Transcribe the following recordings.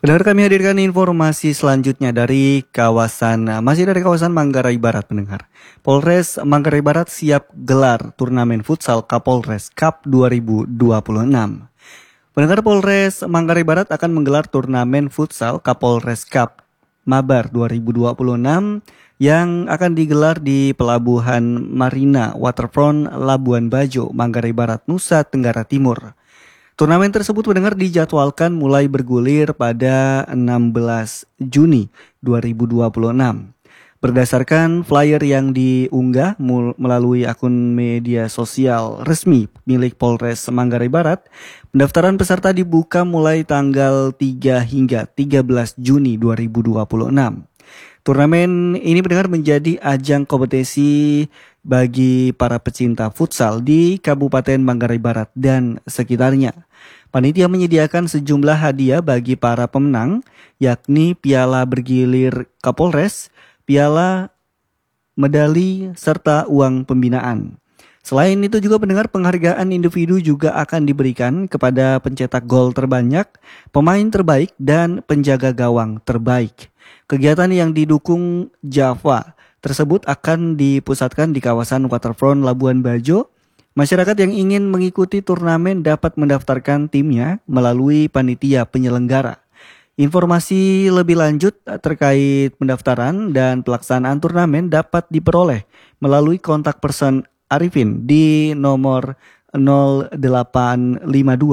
Pendengar, kami hadirkan informasi selanjutnya dari masih dari kawasan Manggarai Barat, pendengar. Polres Manggarai Barat siap gelar turnamen futsal Kapolres Cup 2026. Pendengar, Polres Manggarai Barat akan menggelar turnamen futsal Kapolres Cup Mabar 2026 yang akan digelar di Pelabuhan Marina Waterfront Labuan Bajo, Manggarai Barat, Nusa Tenggara Timur. Turnamen tersebut mendengar dijadwalkan mulai bergulir pada 16 Juni 2026. Berdasarkan flyer yang diunggah melalui akun media sosial resmi milik Polres Manggarai Barat, pendaftaran peserta dibuka mulai tanggal 3 hingga 13 Juni 2026. Turnamen ini benar menjadi ajang kompetisi bagi para pecinta futsal di Kabupaten Manggarai Barat dan sekitarnya. Panitia menyediakan sejumlah hadiah bagi para pemenang, yakni piala bergilir Kapolres, piala, medali, serta uang pembinaan. Selain itu juga pendengar, penghargaan individu juga akan diberikan kepada pencetak gol terbanyak, pemain terbaik, dan penjaga gawang terbaik. Kegiatan yang didukung Java tersebut akan dipusatkan di kawasan Waterfront Labuan Bajo. Masyarakat yang ingin mengikuti turnamen dapat mendaftarkan timnya melalui panitia penyelenggara. Informasi lebih lanjut terkait pendaftaran dan pelaksanaan turnamen dapat diperoleh melalui kontak person Arifin di nomor 0852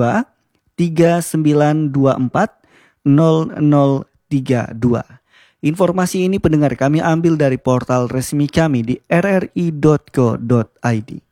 3924 0032. Informasi ini pendengar kami ambil dari portal resmi kami di rri.co.id.